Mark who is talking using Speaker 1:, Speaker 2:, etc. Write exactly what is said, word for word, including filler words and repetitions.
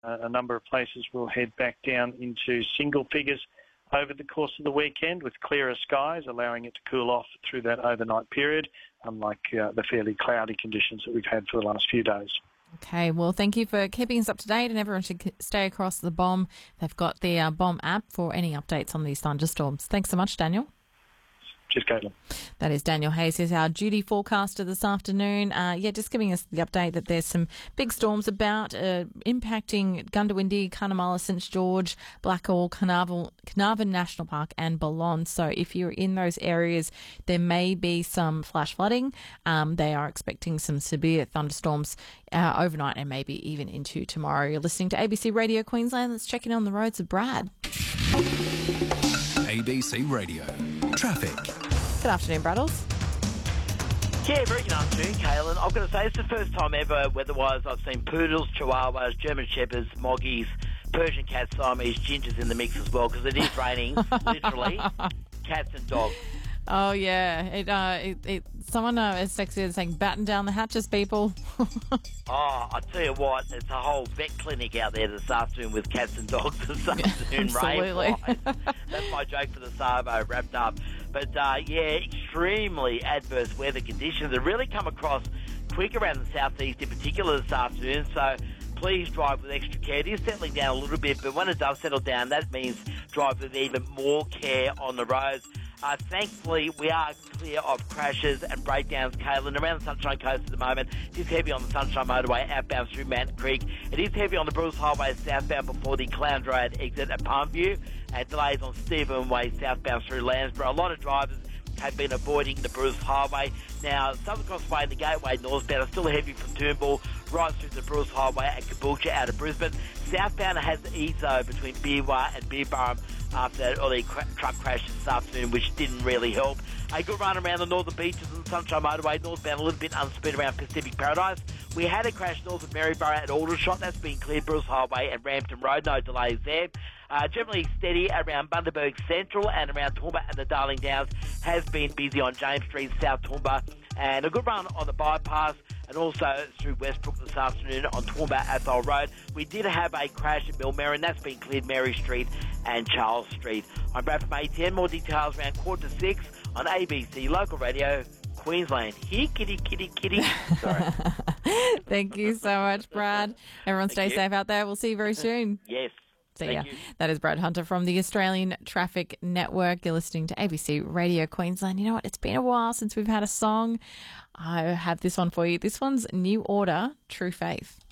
Speaker 1: Uh, a number of places will head back down into single figures over the course of the weekend with clearer skies, allowing it to cool off through that overnight period, unlike uh, the fairly cloudy conditions that we've had for the last few days.
Speaker 2: Okay, well, thank you for keeping us up to date, and everyone should stay across the B O M. They've got the uh, B O M app for any updates on these thunderstorms. Thanks so much, Daniel.
Speaker 1: Cheers, Caitlin.
Speaker 2: That is Daniel Hayes, who's our duty forecaster this afternoon. Uh, yeah, just giving us the update that there's some big storms about uh, impacting Gundawindi, Cunnamulla, St George, Blackall, Carnarvon, Carnarvon National Park and Ballon. So if you're in those areas, there may be some flash flooding. Um, they are expecting some severe thunderstorms uh, overnight and maybe even into tomorrow. You're listening to A B C Radio Queensland. Let's check in on the roads with Brad.
Speaker 3: A B C Radio Traffic.
Speaker 2: Good afternoon, Braddles.
Speaker 4: Yeah, very good afternoon, Kaylin. I've got to say, it's the first time ever, weather-wise, I've seen poodles, chihuahuas, German shepherds, moggies, Persian cats, Siamese gingers in the mix as well, because it is raining, literally, cats and dogs.
Speaker 2: Oh, yeah. It, uh, it, it, someone uh, is texted saying, batten down the hatches, people.
Speaker 4: Oh, I tell you what, it's a whole vet clinic out there this afternoon with cats and dogs this afternoon.
Speaker 2: Absolutely.
Speaker 4: That's my joke for the Savo wrapped up. But, uh, yeah, extremely adverse weather conditions have really come across quick around the southeast in particular this afternoon. So please drive with extra care. It is settling down a little bit, but when it does settle down, that means drive with even more care on the roads. Uh, thankfully, we are clear of crashes and breakdowns, Kaylin, around the Sunshine Coast at the moment. It is heavy on the Sunshine Motorway outbound through Mountain Creek. It is heavy on the Bruce Highway southbound before the Clown Road exit at Palmview, and delays on Stephen Way southbound through Landsborough. A lot of drivers have been avoiding the Bruce Highway. Now, Southern Cross Way and the Gateway northbound are still heavy from Toombul right through the Bruce Highway and Caboolture out of Brisbane. Southbound has eased though between Beerwah and Beerburrum after that early cra- truck crash this afternoon, which didn't really help. A good run around the northern beaches and the Sunshine Motorway, northbound a little bit unspeed around Pacific Paradise. We had a crash north of Maryborough at Aldershot. That's been cleared. Bruce Highway and Rampton Road, no delays there. Uh, generally steady around Bundaberg Central and around Toowoomba and the Darling Downs. Has been busy on James Street, South Toowoomba. And a good run on the bypass and also through Westbrook this afternoon on Toowoomba Athol Road. We did have a crash at Millmerran. That's been cleared, Mary Street and Charles Street. I'm Brad from A T N. More details around quarter to six on A B C Local Radio Queensland. Here, kitty, kitty, kitty. Sorry.
Speaker 2: Thank you so much, Brad. Everyone stay
Speaker 4: Thank you.
Speaker 2: safe out there. We'll see you very soon.
Speaker 4: Yes.
Speaker 2: See
Speaker 4: Thank
Speaker 2: ya.
Speaker 4: you.
Speaker 2: That is Brad Hunter from the Australian Traffic Network. You're listening to A B C Radio Queensland. You know what? It's been a while since we've had a song. I have this one for you. This one's New Order, True Faith.